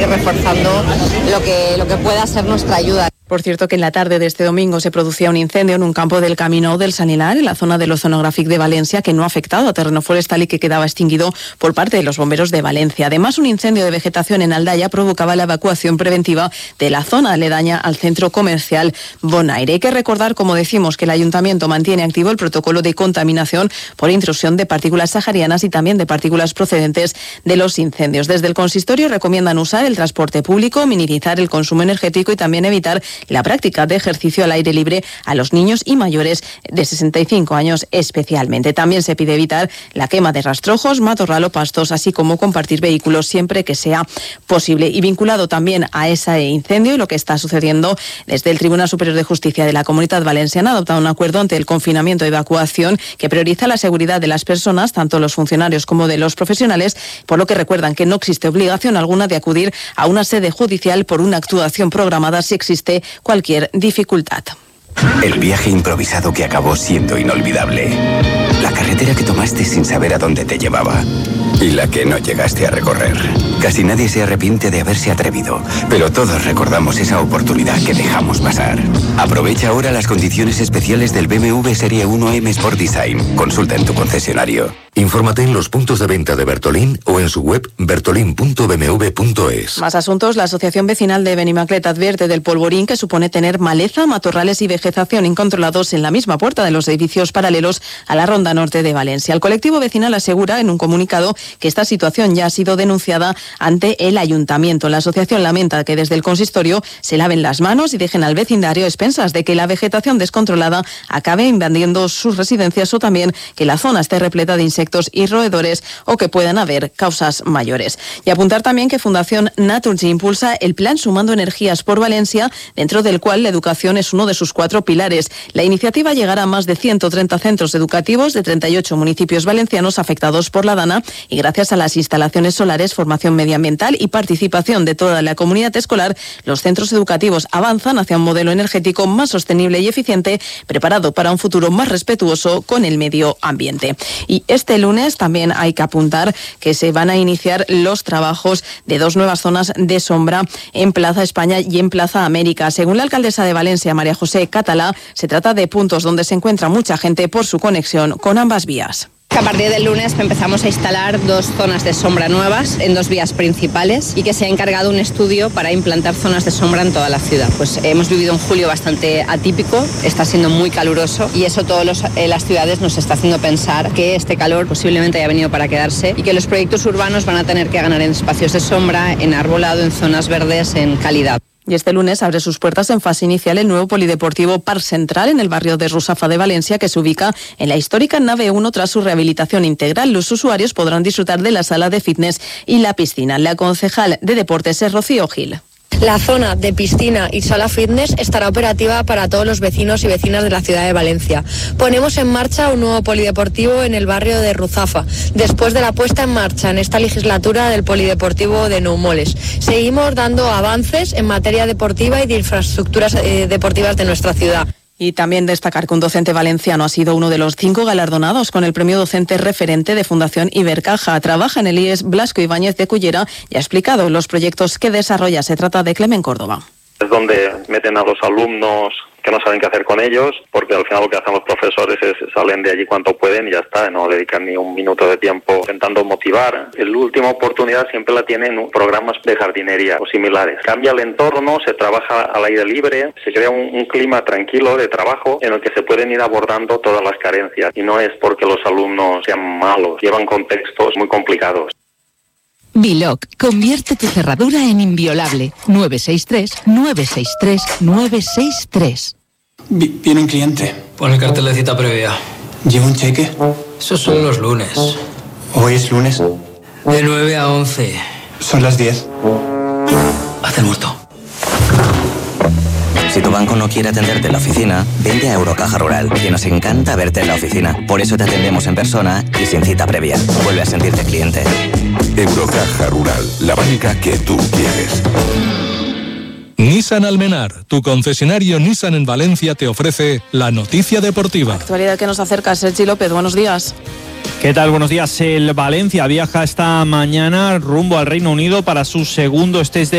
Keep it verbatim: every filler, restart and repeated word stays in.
seguir reforzando lo que, lo que pueda ser nuestra ayuda. Por cierto que en la tarde de este domingo se producía un incendio en un campo del Camino del San Hilar, en la zona del Oceanográfic de Valencia, que no ha afectado a terreno forestal y que quedaba extinguido por parte de los bomberos de Valencia. Además, un incendio de vegetación en Aldaya provocaba la evacuación preventiva de la zona aledaña al centro comercial Bonaire. Hay que recordar, como decimos, que el Ayuntamiento mantiene activo el protocolo de contaminación por intrusión de partículas saharianas y también de partículas procedentes de los incendios. Desde el consistorio recomiendan usar el transporte público, minimizar el consumo energético y también evitar la práctica de ejercicio al aire libre a los niños y mayores de sesenta y cinco años especialmente. También se pide evitar la quema de rastrojos, matorral o pastos, así como compartir vehículos siempre que sea posible. Y vinculado también a ese incendio y lo que está sucediendo, desde el Tribunal Superior de Justicia de la Comunidad Valenciana ha adoptado un acuerdo ante el confinamiento y evacuación que prioriza la seguridad de las personas, tanto los funcionarios como de los profesionales, por lo que recuerdan que no existe obligación alguna de acudir a una sede judicial por una actuación programada si existe cualquier dificultad. El viaje improvisado que acabó siendo inolvidable. La carretera que tomaste sin saber a dónde te llevaba. Y la que no llegaste a recorrer. Casi nadie se arrepiente de haberse atrevido, pero todos recordamos esa oportunidad que dejamos pasar. Aprovecha ahora las condiciones especiales del B M W Serie uno M Sport Design. Consulta en tu concesionario. Infórmate en los puntos de venta de Bertolín o en su web bertolin punto b m w punto es. Más asuntos. La Asociación Vecinal de Benimaclet advierte del polvorín que supone tener maleza, matorrales y vegetación incontrolados en la misma puerta de los edificios paralelos a la Ronda Norte de Valencia. El colectivo vecinal asegura en un comunicado que esta situación ya ha sido denunciada ante el ayuntamiento. La asociación lamenta que desde el consistorio se laven las manos y dejen al vecindario a expensas de que la vegetación descontrolada acabe invadiendo sus residencias o también que la zona esté repleta de insectos y roedores o que puedan haber causas mayores. Y apuntar también que Fundación Naturgy impulsa el plan Sumando Energías por Valencia, dentro del cual la educación es uno de sus cuatro pilares. La iniciativa llegará a más de ciento treinta centros educativos de treinta y ocho municipios valencianos afectados por la DANA y gracias a las instalaciones solares, formación medioambiental y participación de toda la comunidad escolar, los centros educativos avanzan hacia un modelo energético más sostenible y eficiente, preparado para un futuro más respetuoso con el medio ambiente. Y este lunes también hay que apuntar que se van a iniciar los trabajos de dos nuevas zonas de sombra en Plaza España y en Plaza América. Según la alcaldesa de Valencia, María José Catalá, se trata de puntos donde se encuentra mucha gente por su conexión con ambas vías. A partir del lunes empezamos a instalar dos zonas de sombra nuevas en dos vías principales y que se ha encargado un estudio para implantar zonas de sombra en toda la ciudad. Pues hemos vivido un julio bastante atípico, está siendo muy caluroso y eso todas las ciudades nos está haciendo pensar que este calor posiblemente haya venido para quedarse y que los proyectos urbanos van a tener que ganar en espacios de sombra, en arbolado, en zonas verdes, en calidad. Y este lunes abre sus puertas en fase inicial el nuevo polideportivo Parc Central en el barrio de Rusafa de Valencia, que se ubica en la histórica nave uno tras su rehabilitación integral. Los usuarios podrán disfrutar de la sala de fitness y la piscina. La concejal de deportes es Rocío Gil. La zona de piscina y sala fitness estará operativa para todos los vecinos y vecinas de la ciudad de Valencia. Ponemos en marcha un nuevo polideportivo en el barrio de Ruzafa, después de la puesta en marcha en esta legislatura del polideportivo de Noumoles. Seguimos dando avances en materia deportiva y de infraestructuras eh, deportivas de nuestra ciudad. Y también destacar que un docente valenciano ha sido uno de los cinco galardonados con el premio docente referente de Fundación Ibercaja. Trabaja en el I E S Blasco Ibáñez de Cullera y ha explicado los proyectos que desarrolla. Se trata de Clemen Córdoba. Es donde meten a los alumnos que no saben qué hacer con ellos, porque al final lo que hacen los profesores es salen de allí cuanto pueden y ya está, no dedican ni un minuto de tiempo intentando motivar. La última oportunidad siempre la tienen en programas de jardinería o similares. Cambia el entorno, se trabaja al aire libre, se crea un, un clima tranquilo de trabajo en el que se pueden ir abordando todas las carencias. Y no es porque los alumnos sean malos, llevan contextos muy complicados. Biloc, convierte tu cerradura en inviolable. nueve seis tres, nueve seis tres, nueve seis tres. Viene un cliente. Pon el cartel de cita previa. ¿Lleva un cheque? Esos son los lunes. ¿Hoy es lunes? De nueve a once. Son las diez. Haz el muerto. Si tu banco no quiere atenderte en la oficina, vente a Eurocaja Rural, que nos encanta verte en la oficina. Por eso te atendemos en persona y sin cita previa. Vuelve a sentirte cliente. Eurocaja Rural, la banca que tú quieres. Nissan Almenar, tu concesionario Nissan en Valencia, te ofrece la noticia deportiva. Actualidad que nos acerca Sergi López, buenos días. ¿Qué tal? Buenos días. El Valencia viaja esta mañana rumbo al Reino Unido para su segundo test de